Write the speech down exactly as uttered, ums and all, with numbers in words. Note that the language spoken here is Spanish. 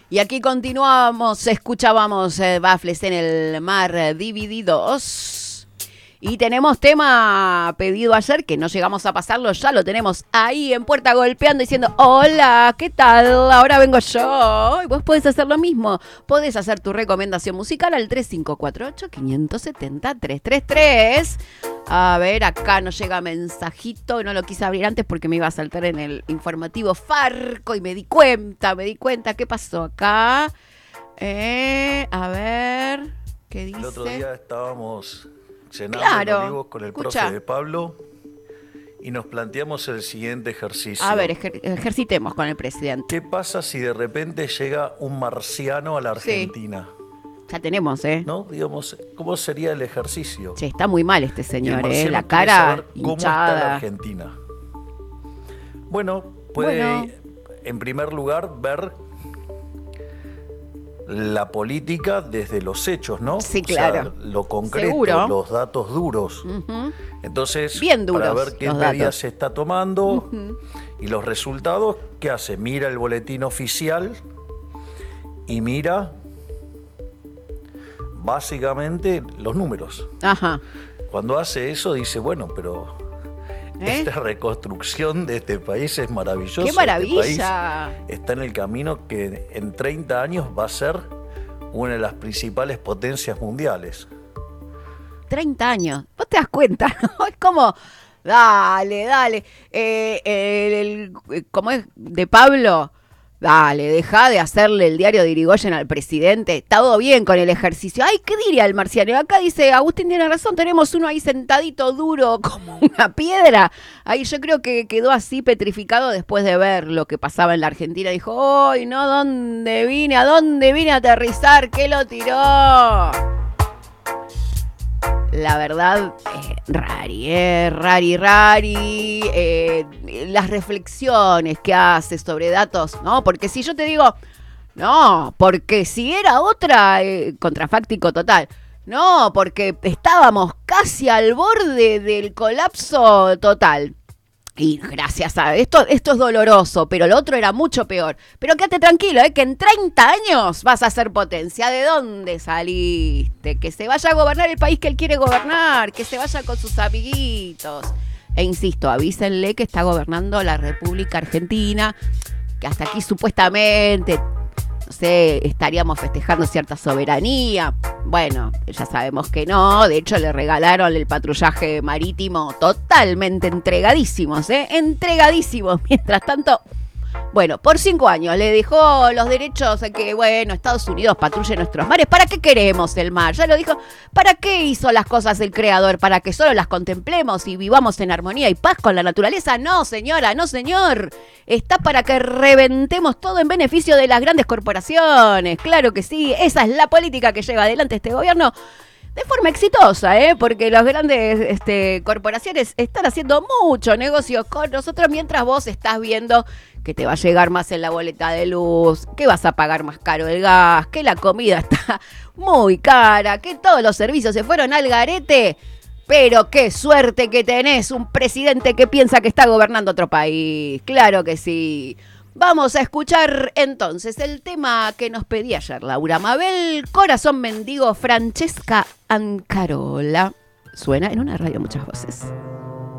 Y aquí continuamos, escuchábamos eh, Baffles en el mar divididos. Y tenemos tema pedido ayer, que no llegamos a pasarlo, ya lo tenemos ahí en puerta golpeando diciendo, hola, ¿qué tal? Ahora vengo yo. Y vos podés hacer lo mismo. Podés hacer tu recomendación musical al tres cinco cuatro ocho, cinco siete cero, tres tres tres. A ver, acá nos llega mensajito, no lo quise abrir antes porque me iba a saltar en el informativo Farco y me di cuenta, me di cuenta, ¿qué pasó acá? Eh, a ver, ¿qué dice? El otro día estábamos cenando claro, en Olivos con el escucha. profe de Pablo y nos planteamos el siguiente ejercicio. A ver, ejer- ejercitemos con el presidente. ¿Qué pasa si de repente llega un marciano a la Argentina? Sí. Ya tenemos, ¿eh? ¿No? Digamos, ¿cómo sería el ejercicio? Che, está muy mal este Y el señor, ¿eh? marciano La quiere cara saber ¿Cómo está la hinchada. Argentina? Bueno, puede, Bueno. en primer lugar, ver la política desde los hechos, ¿no? Sí, O sea, claro. lo concreto, Seguro. los datos duros. Ujú. Entonces, Bien duros para ver qué los medidas datos. se está tomando uh-huh. y los resultados, ¿qué hace? Mira el boletín oficial y mira básicamente los números. Ajá. Cuando hace eso dice, bueno, pero ¿Eh? esta reconstrucción de este país es maravillosa. ¡Qué maravilla! Este país está en el camino que en treinta años va a ser una de las principales potencias mundiales. treinta años. ¿Vos te das cuenta? Es como, dale, dale. Eh, el, el, como es de Pablo, dale, deja de hacerle el diario de Irigoyen al presidente. Está todo bien con el ejercicio. Ay, ¿qué diría el marciano? Acá dice, Agustín tiene razón, tenemos uno ahí sentadito duro como una piedra. Ahí yo creo que quedó así petrificado después de ver lo que pasaba en la Argentina. Dijo, ¡ay, no! ¿Dónde vine? ¿A dónde vine a aterrizar? ¿Qué lo tiró? La verdad, eh, rari, eh, rari, rari, eh, las reflexiones que hace sobre datos, ¿no? Porque si yo te digo, no, porque si era otra, eh, contrafáctico total, no, porque estábamos casi al borde del colapso total. Y gracias a esto, esto es doloroso, pero lo otro era mucho peor. Pero quédate tranquilo, ¿eh? Que en treinta años vas a ser potencia. ¿De dónde saliste? Que se vaya a gobernar el país que él quiere gobernar, que se vaya con sus amiguitos. E insisto, avísenle que está gobernando la República Argentina, que hasta aquí supuestamente, no sé, estaríamos festejando cierta soberanía. Bueno, ya sabemos que no. De hecho, le regalaron el patrullaje marítimo totalmente entregadísimos, ¿eh? Entregadísimos. Mientras tanto, bueno, por cinco años le dejó los derechos a que, bueno, Estados Unidos patrulle nuestros mares. ¿Para qué queremos el mar? Ya lo dijo. ¿Para qué hizo las cosas el creador? ¿Para que solo las contemplemos y vivamos en armonía y paz con la naturaleza? No, señora, no, señor. Está para que reventemos todo en beneficio de las grandes corporaciones. Claro que sí. Esa es la política que lleva adelante este gobierno. De forma exitosa, ¿eh? Porque las grandes este, corporaciones están haciendo mucho negocio con nosotros mientras vos estás viendo que te va a llegar más en la boleta de luz, que vas a pagar más caro el gas, que la comida está muy cara, que todos los servicios se fueron al garete. Pero qué suerte que tenés un presidente que piensa que está gobernando otro país. Claro que sí. Vamos a escuchar entonces el tema que nos pedía ayer Laura Mabel, Corazón Mendigo, Francesca Ancarola. Suena en una radio muchas voces.